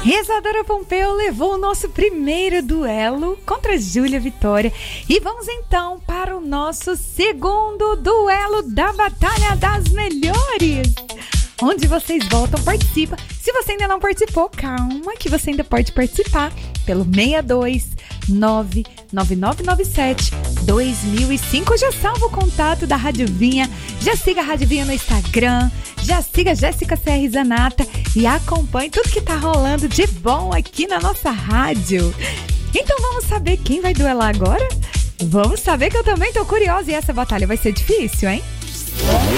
Isadora Pompeu levou o nosso primeiro duelo contra Júlia Vitória. E vamos então para o nosso segundo duelo da Batalha das Melhores, onde vocês voltam, participam. Se você ainda não participou, calma que você ainda pode participar pelo 62999972005. Já salva o contato da Rádio Vinha, já siga a Rádio Vinha no Instagram, já siga a Jéssica CR Zanata e acompanhe tudo que tá rolando de bom aqui na nossa rádio. Então vamos saber quem vai duelar agora? Vamos saber, que eu também tô curiosa, e essa batalha vai ser difícil, hein?